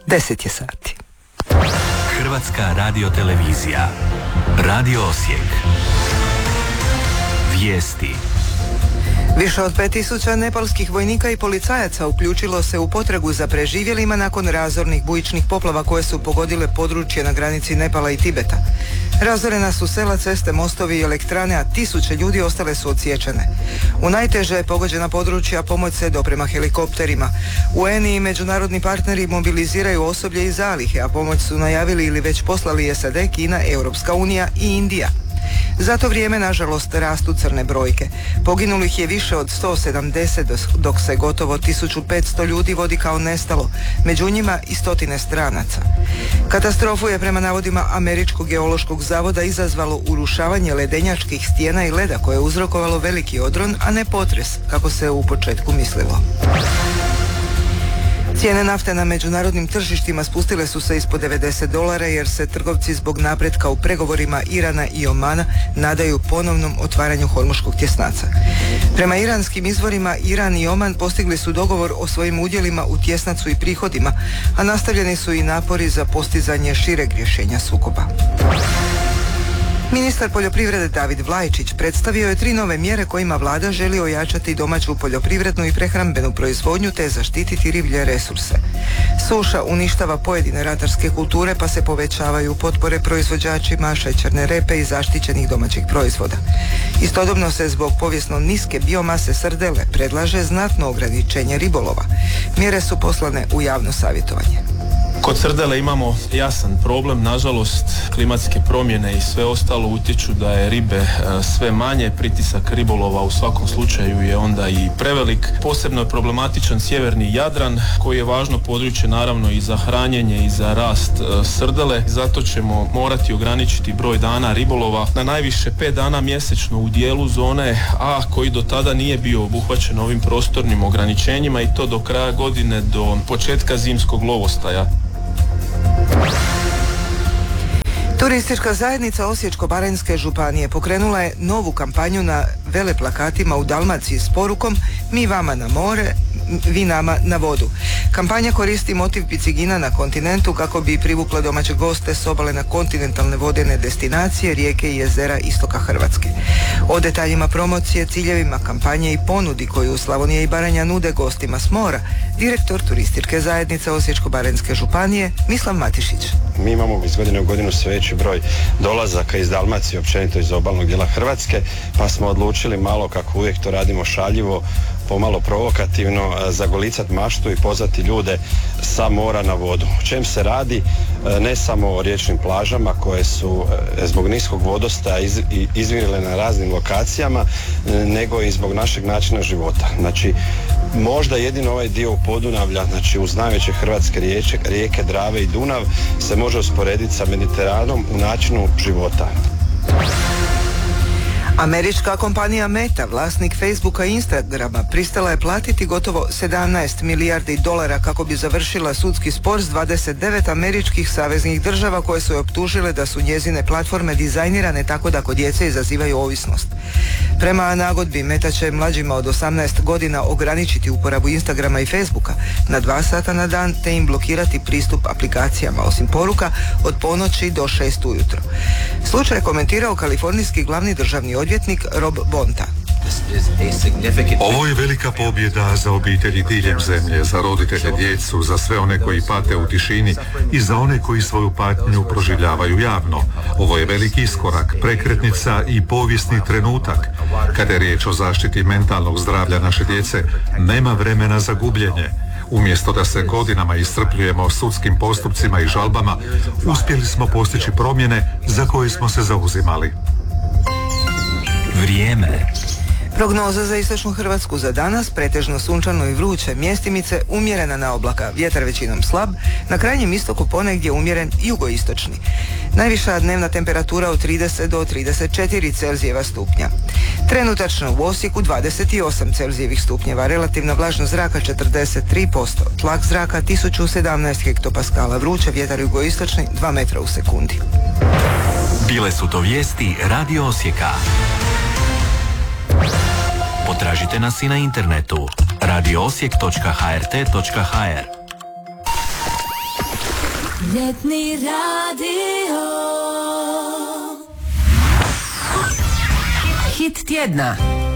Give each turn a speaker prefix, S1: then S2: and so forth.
S1: 10 je sati.
S2: Hrvatska radiotelevizija. Radio Osijek. Vijesti.
S1: Više od 5000 nepalskih vojnika i policajaca uključilo se u potragu za preživjelima nakon razornih bujičnih poplava koje su pogodile područje na granici Nepala i Tibeta. Razorena su sela, ceste, mostovi i elektrane, a tisuće ljudi ostale su odsječene. U najteže pogođena područja pomoć se doprema helikopterima. UN i međunarodni partneri mobiliziraju osoblje i zalihe, a pomoć su najavili ili već poslali SAD, Kina, Europska unija i Indija. Za to vrijeme, nažalost, rastu crne brojke. Poginulih je više od 170, dok se gotovo 1500 ljudi vodi kao nestalo, među njima i stotine stranaca. Katastrofu je prema navodima Američkog geološkog zavoda izazvalo urušavanje ledenjačkih stijena i leda koje je uzrokovalo veliki odron, a ne potres, kako se u početku mislilo. Cijene nafte na međunarodnim tržištima spustile su se ispod $90 jer se trgovci zbog napretka u pregovorima Irana i Omana nadaju ponovnom otvaranju Hormuškog tjesnaca. Prema iranskim izvorima, Iran i Oman postigli su dogovor o svojim udjelima u tjesnacu i prihodima, a nastavljeni su i napori za postizanje šireg rješenja sukoba. Ministar poljoprivrede David Vlajčić predstavio je 3 nove mjere kojima vlada želi ojačati domaću poljoprivrednu i prehrambenu proizvodnju te zaštititi riblje resurse. Suša uništava pojedine ratarske kulture pa se povećavaju potpore proizvođačima šećerne repe i zaštićenih domaćih proizvoda. Istodobno se zbog povijesno niske biomase srdele predlaže znatno ograničenje ribolova. Mjere su poslane u javno savjetovanje.
S3: Kod srdele imamo jasan problem, nažalost klimatske promjene i sve ostalo utječu da je ribe sve manje, pritisak ribolova u svakom slučaju je onda i prevelik. Posebno je problematičan sjeverni Jadran koji je važno područje naravno i za hranjenje i za rast srdele, zato ćemo morati ograničiti broj dana ribolova na najviše 5 dana mjesečno u dijelu zone A koji do tada nije bio obuhvaćen ovim prostornim ograničenjima i to do kraja godine, do početka zimskog lovostaja.
S1: Turistička zajednica Osječko-baranjske županije pokrenula je novu kampanju na veleplakatima u Dalmaciji s porukom "Mi vama na more, vi nama na vodu". Kampanja koristi motiv Picigina na kontinentu kako bi privukla domaće goste s obale na kontinentalne vodene destinacije, rijeke i jezera istoka Hrvatske. O detaljima promocije, ciljevima kampanje i ponudi koju Slavonija i Baranja nude gostima s mora, direktor Turističke zajednice Osječko-baranjske županije Mislav Matišić.
S4: Mi imamo iz godine u godinu sve veći broj dolazaka iz Dalmacije, općenito iz obalnog dijela Hrvatske, pa smo odlučili malo, kako uvijek to radimo šaljivo, pomalo provokativno, zagolicati maštu i pozvati ljude sa mora na vodu. O čem se radi? Ne samo o riječnim plažama koje su zbog niskog vodostaja izvirile na raznim lokacijama, nego i zbog našeg načina života. Znači, možda jedino ovaj dio Podunavlja, znači uz najveće hrvatske rijeke Drave i Dunav, se može usporediti sa Mediteranom u načinu života.
S1: Američka kompanija Meta, vlasnik Facebooka i Instagrama, pristala je platiti gotovo $17 milijardi kako bi završila sudski spor s 29 američkih saveznih država koje su je optužile da su njezine platforme dizajnirane tako da kod djece izazivaju ovisnost. Prema nagodbi, Meta će mlađima od 18 godina ograničiti uporabu Instagrama i Facebooka na 2 sata na dan te im blokirati pristup aplikacijama, osim poruka, od ponoći do 6 ujutro. Slučaj je komentirao kalifornijski glavni državni odvjetnik Rob Bonta.
S5: Ovo je velika pobjeda za obitelji diljem zemlje, za roditelje, djecu, za sve one koji pate u tišini i za one koji svoju patnju proživljavaju javno. Ovo je veliki iskorak, prekretnica i povijesni trenutak. Kada je riječ o zaštiti mentalnog zdravlja naše djece, nema vremena za gubljenje. Umjesto da se godinama iscrpljujemo sudskim postupcima i žalbama, uspjeli smo postići promjene za koje smo se zauzimali.
S2: Vrijeme.
S1: Prognoza za istočnu Hrvatsku za danas: pretežno sunčano i vruće, mjestimice umjerena naoblaka, vjetar većinom slab, na krajnjem istoku ponegdje umjeren jugoistočni. Najviša dnevna temperatura od 30 do 34 Celzijeva stupnja. Trenutačno u Osijeku 28 Celzijevih stupnjeva, relativna vlažnost zraka 43%, tlak zraka 1017 hektopaskala, vruće, vjetar jugoistočni 2 metra u sekundi.
S2: Bile su to vijesti Radio Osijeka. Potražite nas i na internetu radioosijek.hrt.hr.
S6: Ljetni radio. Hit tjedna.